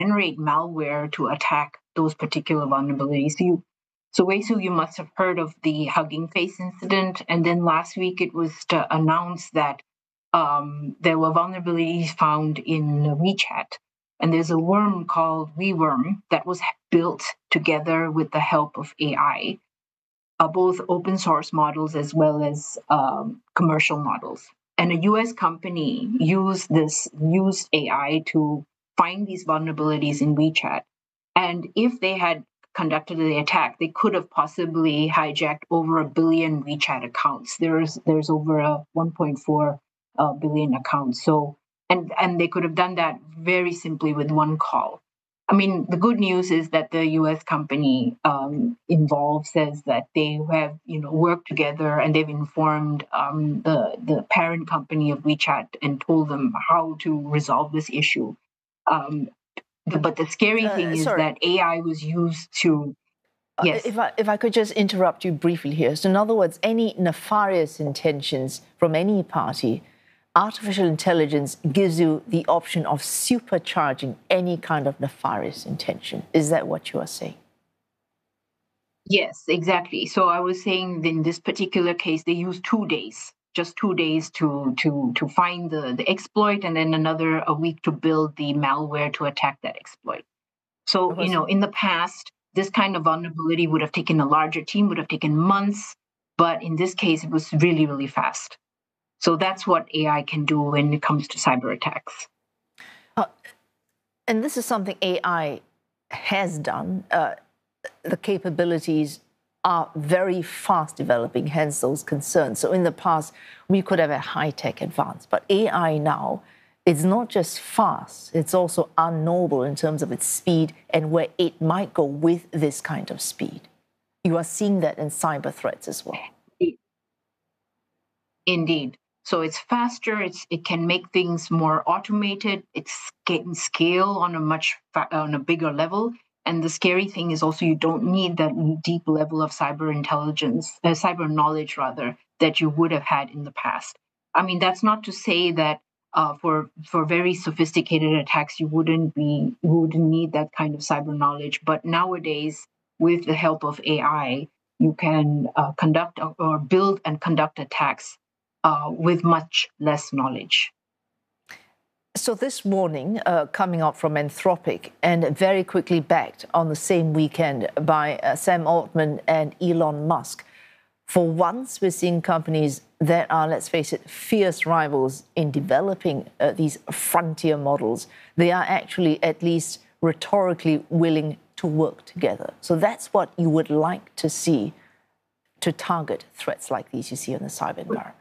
generate malware to attack those particular vulnerabilities. So Wei Su, you must have heard of the Hugging Face incident, and then last week it was announced that there were vulnerabilities found in WeChat, and there's a worm called WeWorm that was built together with the help of AI, both open source models as well as commercial models. And a US company used AI to find these vulnerabilities in WeChat. And if they had conducted the attack, they could have possibly hijacked over 1 billion WeChat accounts. There's over a 1.4 billion accounts. So and they could have done that very simply with one call. I mean, the good news is that the U.S. company involved says that they have, worked together and they've informed the parent company of WeChat and told them how to resolve this issue. But the scary thing is that AI was used to. Yes. If I could just interrupt you briefly here. So in other words, any nefarious intentions from any party, artificial intelligence gives you the option of supercharging any kind of nefarious intention. Is that what you are saying? Yes, exactly. So I was saying in this particular case, they used 2 days, just 2 days to find the exploit, and then a week to build the malware to attack that exploit. So, in the past, this kind of vulnerability would have taken a larger team, would have taken months, but in this case, it was really, really fast. So that's what AI can do when it comes to cyber attacks. And this is something AI has done. The capabilities are very fast developing, hence those concerns. So in the past, we could have a high-tech advance, but AI now, it's not just fast, it's also unknowable in terms of its speed and where it might go with this kind of speed. You are seeing that in cyber threats as well. Indeed. So it's faster, it can make things more automated, it's getting scale on a bigger level. And the scary thing is also you don't need that deep level of cyber knowledge that you would have had in the past. I mean, that's not to say that for very sophisticated attacks, you wouldn't need that kind of cyber knowledge. But nowadays, with the help of AI, you can conduct or build and conduct attacks with much less knowledge. So this warning coming out from Anthropic and very quickly backed on the same weekend by Sam Altman and Elon Musk. For once, we're seeing companies that are, let's face it, fierce rivals in developing these frontier models. They are actually at least rhetorically willing to work together. So that's what you would like to see to target threats like these you see in the cyber environment.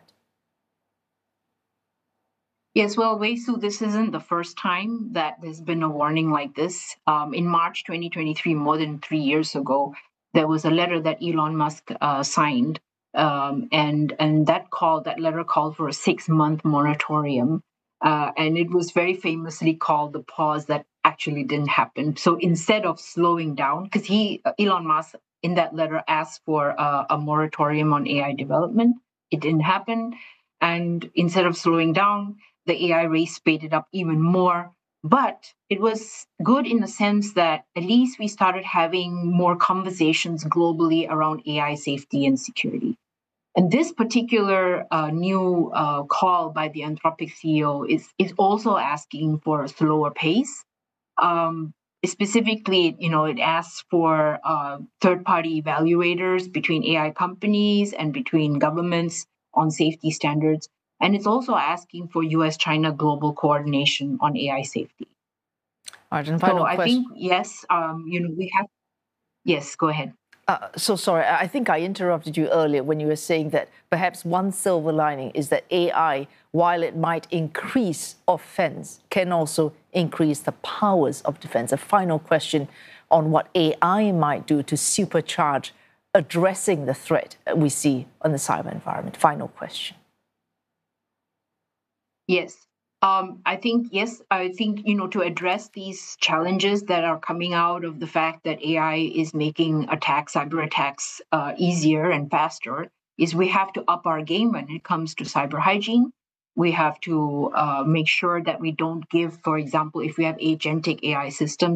Yes, well, Wei Su, this isn't the first time that there's been a warning like this. In March 2023, more than 3 years ago, there was a letter that Elon Musk signed, and that letter called for a 6-month moratorium, and it was very famously called the pause that actually didn't happen. So instead of slowing down, because Elon Musk in that letter asked for a moratorium on AI development, it didn't happen, and instead of slowing down, the AI race speeded up even more. But it was good in the sense that at least we started having more conversations globally around AI safety and security. And this particular new call by the Anthropic CEO is also asking for a slower pace. Specifically, it asks for third-party evaluators between AI companies and between governments on safety standards. And it's also asking for US-China global coordination on AI safety. Arjun, so I think, yes, we have... Yes, go ahead. So sorry, I think I interrupted you earlier when you were saying that perhaps one silver lining is that AI, while it might increase offense, can also increase the powers of defense. A final question on what AI might do to supercharge addressing the threat we see on the cyber environment. Final question. Yes. I think, to address these challenges that are coming out of the fact that AI is making cyber attacks easier and faster, is we have to up our game when it comes to cyber hygiene. We have to make sure that we don't give, for example, if we have agentic AI systems,